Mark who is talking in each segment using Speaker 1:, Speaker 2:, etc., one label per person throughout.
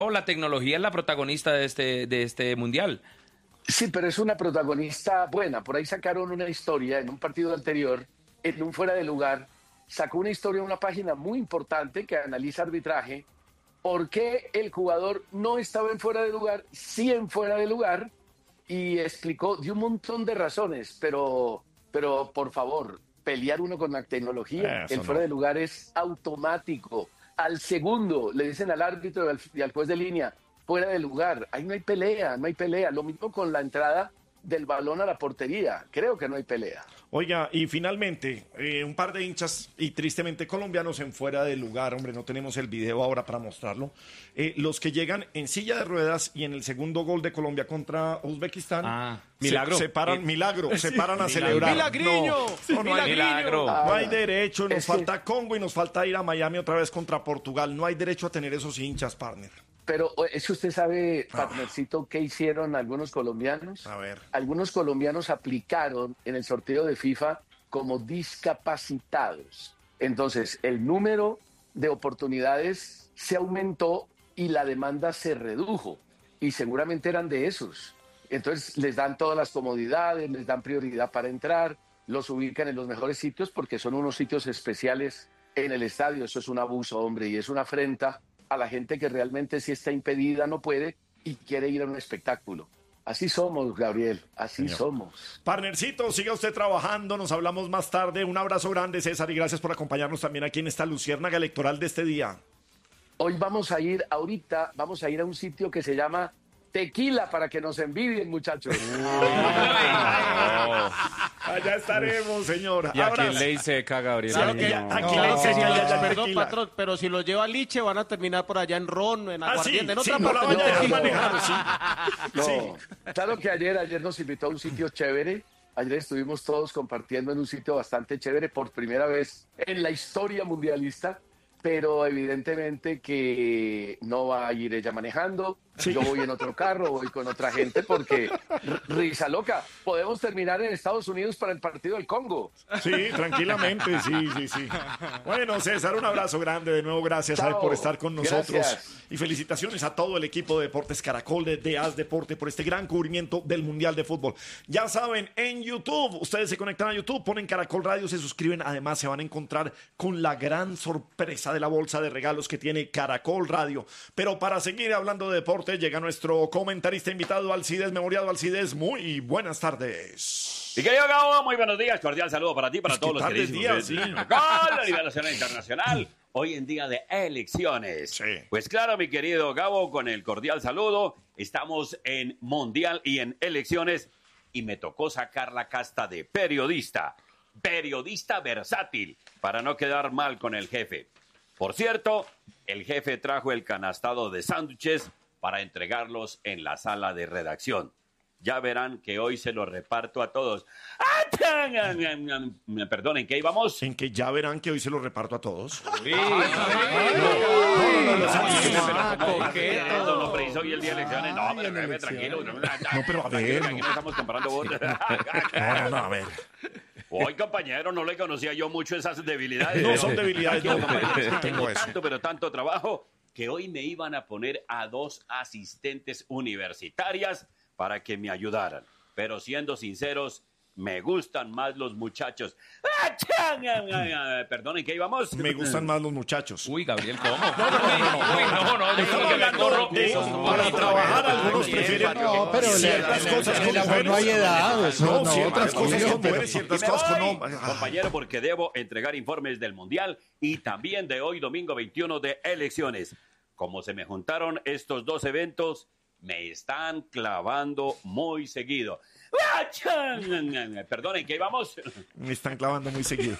Speaker 1: la tecnología es la protagonista de este mundial.
Speaker 2: Sí, pero es una protagonista buena. Por ahí sacaron una historia en un partido anterior, en un fuera de lugar. Sacó una historia, una página muy importante que analiza arbitraje. ¿Por qué el jugador no estaba en fuera de lugar, sí en fuera de lugar? Y explicó, dio un montón de razones, pero por favor, pelear uno con la tecnología, el fuera de lugar es automático. Al segundo le dicen al árbitro y al juez de línea, fuera de lugar. Ahí no hay pelea, no hay pelea. Lo mismo con la entrada del balón a la portería. Creo que no hay pelea.
Speaker 3: Oiga, y finalmente, un par de hinchas y tristemente colombianos en fuera de lugar, hombre, no tenemos el video ahora para mostrarlo. Los que llegan en silla de ruedas y en el segundo gol de Colombia contra Uzbekistán,
Speaker 1: milagro.
Speaker 3: Se paran a celebrar.
Speaker 1: ¡Milagriño!
Speaker 3: No hay milagro. No hay derecho, nos falta
Speaker 2: que...
Speaker 3: Congo y nos falta ir a Miami otra vez contra Portugal. No hay derecho a tener esos hinchas, partner.
Speaker 2: Pero es que usted sabe, partnercito, ¿qué hicieron algunos colombianos?
Speaker 3: A ver.
Speaker 2: Algunos colombianos aplicaron en el sorteo de FIFA como discapacitados. Entonces, el número de oportunidades se aumentó y la demanda se redujo. Y seguramente eran de esos. Entonces, les dan todas las comodidades, les dan prioridad para entrar, los ubican en los mejores sitios porque son unos sitios especiales en el estadio. Eso es un abuso, hombre, y es una afrenta a la gente que realmente si está impedida no puede y quiere ir a un espectáculo. Así somos, Gabriel, así somos.
Speaker 3: Partnercito, siga usted trabajando, nos hablamos más tarde. Un abrazo grande, César, y gracias por acompañarnos también aquí en esta luciérnaga electoral de este día.
Speaker 2: Hoy vamos a ir a un sitio que se llama Tequila para que nos envidien, muchachos.
Speaker 3: Allá estaremos, señora.
Speaker 1: Y aquí en ley seca, Gabriel.
Speaker 4: Claro que
Speaker 3: aquí ley seca,
Speaker 4: perdón, patrón, pero si los lleva a Liche van a terminar por allá en ron, en aguardiente, en otra
Speaker 3: no la
Speaker 4: parte.
Speaker 3: vaya a dejar manejar,
Speaker 2: Claro que ayer nos invitó a un sitio chévere. Ayer estuvimos todos compartiendo en un sitio bastante chévere por primera vez en la historia mundialista. Pero evidentemente que no va a ir ella manejando, yo voy en otro carro, voy con otra gente, porque risa loca, podemos terminar en Estados Unidos para el partido del Congo.
Speaker 3: Sí, tranquilamente, sí. Bueno, César, un abrazo grande, de nuevo gracias por estar con nosotros.
Speaker 2: Gracias.
Speaker 3: Y felicitaciones a todo el equipo de Deportes Caracol, de AS Deporte, por este gran cubrimiento del Mundial de Fútbol. Ya saben, en YouTube, ustedes se conectan a YouTube, ponen Caracol Radio, se suscriben, además se van a encontrar con la gran sorpresa de la bolsa de regalos que tiene Caracol Radio. Pero para seguir hablando de deporte, llega nuestro comentarista invitado, Alcides Memoriado. Alcides, muy buenas tardes.
Speaker 5: Mi querido Gabo, muy buenos días, cordial saludo para ti, para todos los queridos
Speaker 3: días, sí.
Speaker 5: a nivel nacional e internacional, hoy en día de elecciones.
Speaker 3: Sí.
Speaker 5: Pues claro, mi querido Gabo, con el cordial saludo, estamos en Mundial y en elecciones, y me tocó sacar la casta de periodista versátil, para no quedar mal con el jefe. Por cierto, el jefe trajo el canastado de sándwiches para entregarlos en la sala de redacción. Ya verán que hoy se los reparto a todos. Perdonen, ¿qué íbamos?
Speaker 3: En que ya verán que hoy se los reparto a todos.
Speaker 5: No preciso hoy el día de elecciones. No, pero jefe, tranquilo. No,
Speaker 3: pero a ver.
Speaker 5: Aquí no estamos comprando votos.
Speaker 3: No, a ver.
Speaker 5: Hoy, compañero, no le conocía yo mucho esas debilidades.
Speaker 3: No son debilidades, no.
Speaker 5: Tengo tanto trabajo que hoy me iban a poner a 2 asistentes universitarias para que me ayudaran. Pero siendo sinceros, me gustan más los muchachos. Perdonen, ¿qué íbamos?
Speaker 3: Me gustan más los muchachos.
Speaker 1: Uy, Gabriel, ¿cómo?
Speaker 3: Para trabajar algunos prefieren ciertas cosas con mujeres.
Speaker 6: No hay edad.
Speaker 3: Ciertas cosas con mujeres, ciertas cosas con hombres.
Speaker 5: Compañero, porque debo entregar informes del Mundial y también de hoy, domingo 21, de elecciones. Como se me juntaron estos dos eventos, me están clavando muy seguido. Perdonen, ¿qué íbamos?
Speaker 3: Me están clavando muy seguido.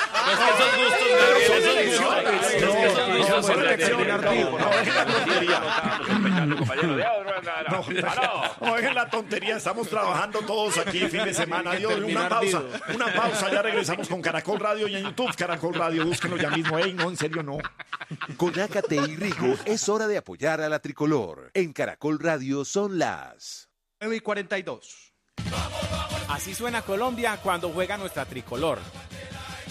Speaker 3: No, dejen la tontería, estamos trabajando todos aquí fin de semana. Adiós, una pausa, ya regresamos con Caracol Radio y en YouTube Caracol Radio, búsquenlo ya mismo. No, en serio no.
Speaker 7: Con Ácate y Rigo es hora de apoyar a la tricolor. En Caracol Radio son las
Speaker 4: 9:42.
Speaker 8: Así suena Colombia cuando juega nuestra tricolor.